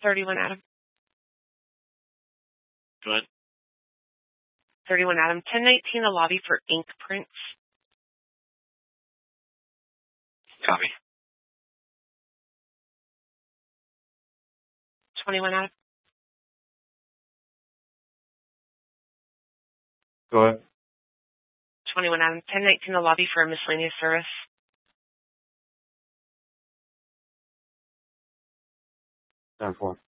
31 Adam. Go ahead. 31 Adam. 1019, the lobby for ink prints. Copy. 21 Adam. Go ahead. 21 Adam. 1019, the lobby for a miscellaneous service. 10-4.